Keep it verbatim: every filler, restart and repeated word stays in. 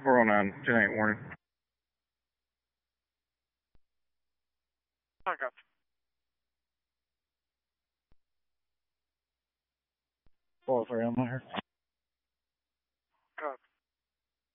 four oh nine, ten eight warning. I got four oh three, I'm here.